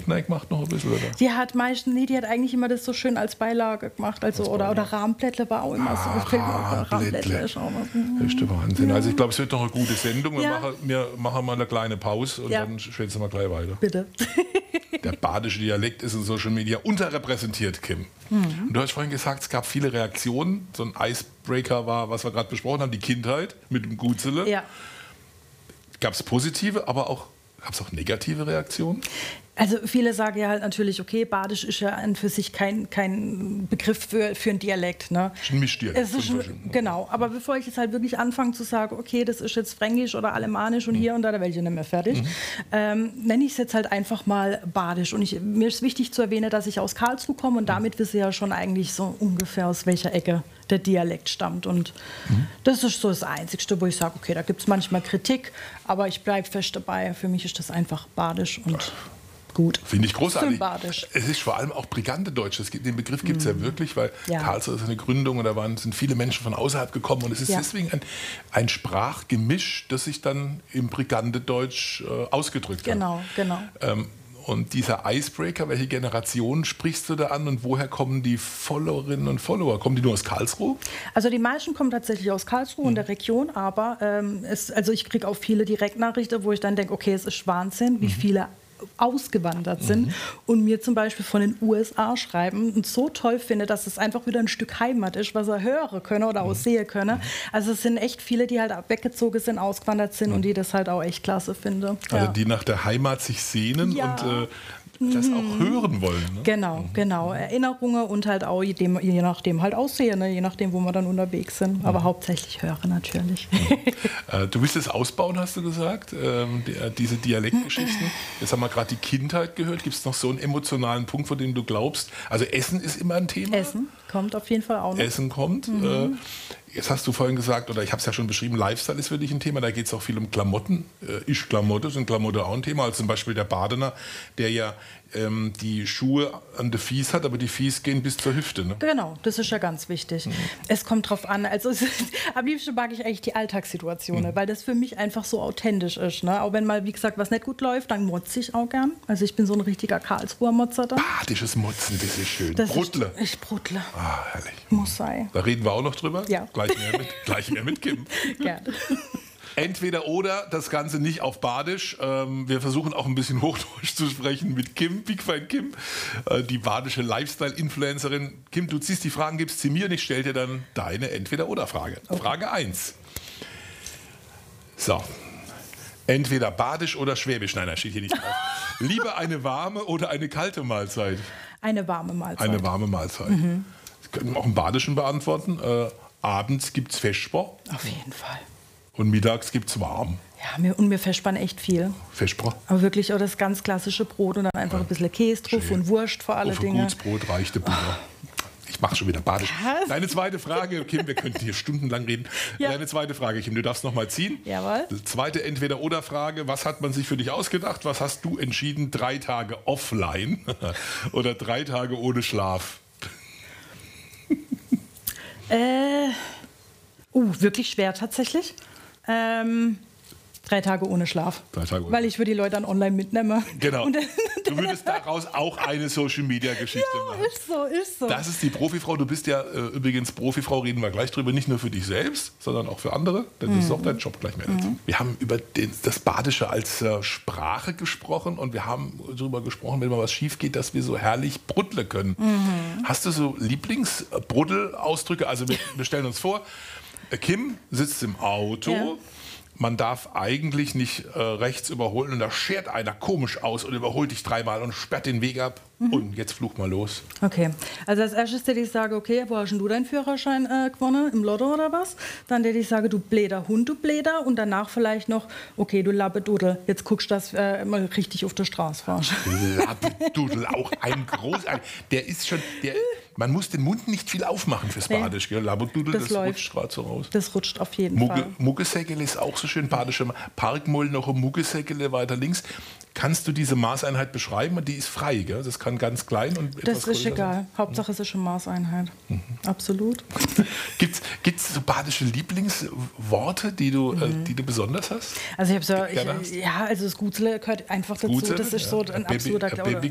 Schnicknack gemacht noch ein bisschen, oder? Die hat eigentlich immer das so schön als Beilage gemacht. Also, oder Rahmblättle war auch immer so. Rahmblättle ist auch was. Das ist der Wahnsinn. Also ich glaube, es wird noch eine gute Sendung. Wir machen mal eine kleine Pause und dann schwätzen wir gleich weiter. Bitte. Der badische Dialekt ist in Social Media unterrepräsentiert, Kim. Und du hast vorhin gesagt, es gab viele Reaktionen. So ein Icebreaker war, was wir gerade besprochen haben, die Kindheit mit dem Gutzele. Ja. Gab es positive, aber auch gab es auch negative Reaktionen? Also viele sagen ja halt natürlich, okay, Badisch ist ja an für sich kein Begriff für einen Dialekt. Ne? Ein Mischdialekt. Genau, aber bevor ich jetzt halt wirklich anfange zu sagen, okay, das ist jetzt Fränkisch oder Alemannisch und hier und da werde ich nicht mehr fertig, nenne ich es jetzt halt einfach mal Badisch. Und mir ist wichtig zu erwähnen, dass ich aus Karlsruhe komme und damit wissen ja schon eigentlich so ungefähr, aus welcher Ecke der Dialekt stammt. Und das ist so das Einzige, wo ich sage, okay, da gibt es manchmal Kritik, aber ich bleibe fest dabei. Für mich ist das einfach Badisch und gut. Finde ich großartig. Sympathisch. Es ist vor allem auch brigante Deutsch. Den Begriff gibt es ja wirklich, weil Karlsruhe ist eine Gründung und da sind viele Menschen von außerhalb gekommen. Und es ist deswegen ein Sprachgemisch, das sich dann im brigante Deutsch ausgedrückt hat. Genau. Und dieser Icebreaker, welche Generation sprichst du da an und woher kommen die Followerinnen und Follower? Kommen die nur aus Karlsruhe? Also die meisten kommen tatsächlich aus Karlsruhe und der Region, aber ich kriege auch viele Direktnachrichten, wo ich dann denke, okay, es ist Wahnsinn, wie viele ausgewandert sind und mir zum Beispiel von den USA schreiben und so toll finde, dass es einfach wieder ein Stück Heimat ist, was er hören können oder auch sehen können. Also es sind echt viele, die halt weggezogen sind, ausgewandert sind und die das halt auch echt klasse finden. Also die nach der Heimat sich sehnen und das auch hören wollen. Ne? Genau. Erinnerungen und halt auch je nachdem halt aussehen, ne? Je nachdem, wo wir dann unterwegs sind. Aber hauptsächlich hören natürlich. Du willst es ausbauen, hast du gesagt, diese Dialektgeschichten. Jetzt haben wir gerade die Kindheit gehört. Gibt es noch so einen emotionalen Punkt, von dem du glaubst? Also Essen ist immer ein Thema. Essen kommt auf jeden Fall auch noch. Essen kommt. Jetzt hast du vorhin gesagt, oder ich habe es ja schon beschrieben, Lifestyle ist für dich ein Thema, da geht es auch viel um Klamotten. Sind Klamotte auch ein Thema, also zum Beispiel der Badener, der ja die Schuhe an der Fies hat, aber die Fies gehen bis zur Hüfte. Ne? Genau, das ist ja ganz wichtig. Es kommt drauf an, also am liebsten mag ich eigentlich die Alltagssituationen, weil das für mich einfach so authentisch ist. Ne? Auch wenn mal, wie gesagt, was nicht gut läuft, dann motze ich auch gern. Also ich bin so ein richtiger Karlsruher Motzer da. Badisches Motzen, das ist schön. Brudle. Ich brudle. Ah, herrlich. Muss sein. Da reden wir auch noch drüber. Ja. Gleich mehr mit Kim. Gerne. Entweder oder, das Ganze nicht auf Badisch. Wir versuchen auch ein bisschen Hochdeutsch zu sprechen mit Kim, Big Fan Kim, die badische Lifestyle-Influencerin. Kim, du ziehst die Fragen, gibst sie mir und ich stelle dir dann deine Entweder-oder-Frage. Okay. Frage 1. So. Entweder Badisch oder Schwäbisch. Nein, das steht hier nicht drauf. Lieber eine warme oder eine kalte Mahlzeit? Eine warme Mahlzeit. Eine warme Mahlzeit. Das können wir auch im Badischen beantworten. Abends gibt es Vesper. Auf jeden Fall. Und mittags gibt es warm. Ja, wir verspannen echt viel. Vesper? Aber wirklich auch das ganz klassische Brot und dann einfach ein bisschen Käse drauf und Wurst vor alle Dinge. Gutes Brot, reichte Butter. Ich mache schon wieder Badisch. Was? Deine zweite Frage, Kim, wir könnten hier stundenlang reden. Ja. Deine zweite Frage, Kim, du darfst noch mal ziehen. Jawohl. Zweite Entweder-oder-Frage, was hat man sich für dich ausgedacht? Was hast du entschieden? 3 Tage offline oder 3 Tage ohne Schlaf? Wirklich schwer tatsächlich. 3 Tage ohne Schlaf. 3 Tage ohne. Weil ich würde die Leute dann online mitnehmen. Genau. Du würdest daraus auch eine Social-Media-Geschichte machen. Ist so. Das ist die Profifrau. Du bist ja übrigens Profifrau, reden wir gleich drüber. Nicht nur für dich selbst, sondern auch für andere. Denn das ist auch dein Job, gleich mehr dazu. Wir haben über das Badische als Sprache gesprochen und wir haben darüber gesprochen, wenn mal was schief geht, dass wir so herrlich brudle können. Hast du so Lieblings-Bruddel-Ausdrücke? Also wir stellen uns vor, Kim sitzt im Auto. Ja. Man darf eigentlich nicht rechts überholen und da schert einer komisch aus und überholt dich 3-mal und sperrt den Weg ab. Und jetzt fluch mal los. Okay, also als erstes hätte ich sage, okay, wo hast denn du deinen Führerschein gewonnen? Im Lotto oder was? Dann hätte ich sage, du bläder Hund, du bläder. Und danach vielleicht noch, okay, du Labbedudel, jetzt guckst du, dass mal richtig auf der Straße fahrst. Labbedudel, auch ein großartig. Der ist schon, man muss den Mund nicht viel aufmachen fürs Badisch. Gell? Labbedudel, das rutscht gerade so raus. Das rutscht auf jeden Fall. Muggesäckele ist auch so schön badische. Parkmoll noch um Muggesäckele weiter links. Kannst du diese Maßeinheit beschreiben? Die ist frei, gell? Das kann ganz klein und etwas größer. Das ist egal. Sein. Hauptsache es ist eine Maßeinheit. Absolut. Gibt's so badische Lieblingsworte, die du besonders hast? Also ich habe so, also das Gutzele gehört einfach dazu. Das ist so ein absoluter Baby